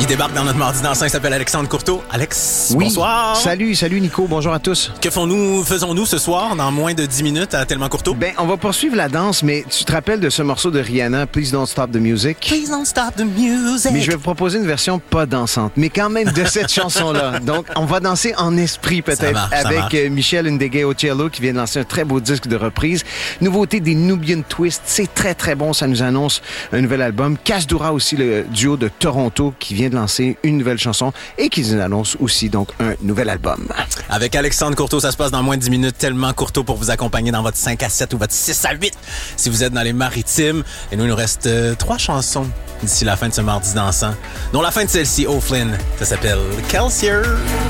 Il débarque dans notre mardi dansant, il s'appelle Alexandre Courteau. Alex, oui. Bonsoir. Salut Nico, bonjour à tous. Que faisons-nous ce soir dans moins de 10 minutes à Tellement Courteau? Ben, on va poursuivre la danse, mais tu te rappelles de ce morceau de Rihanna, Please Don't Stop the Music? Please don't stop the music. Mais je vais vous proposer une version pas dansante, mais quand même de cette chanson-là. Donc, on va danser en esprit peut-être avec Michel Ndegeocello qui vient de lancer un très beau disque de reprise. Nouveauté des Nubian Twist, c'est très très bon, ça nous annonce un nouvel album. Kasdura aussi, le duo de Toronto qui vient de lancer une nouvelle chanson et qui nous annonce aussi donc un nouvel album. Avec Alexandre Courteau, ça se passe dans moins de 10 minutes. Tellement Courteau pour vous accompagner dans votre 5 à 7 ou votre 6 à 8 si vous êtes dans les maritimes. Et nous, il nous reste 3 chansons d'ici la fin de ce mardi dansant, dont la fin de celle-ci, O'Flynn, ça s'appelle Kelsier.